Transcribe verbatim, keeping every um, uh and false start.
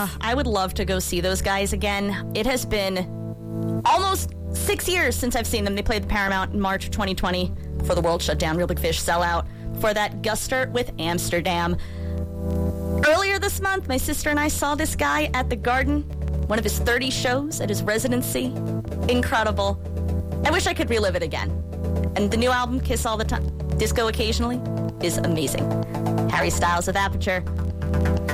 Uh, I would love to go see those guys again. It has been almost six years since I've seen them. They played the Paramount in March of twenty twenty for the World Shutdown, Real Big Fish sellout. For that, Guster with Amsterdam. Earlier this month, my sister and I saw this guy at the Garden, one of his thirty shows at his residency. Incredible. I wish I could relive it again. And the new album, Kiss All the Time, Disco Occasionally, is amazing. Harry Styles with Aperture.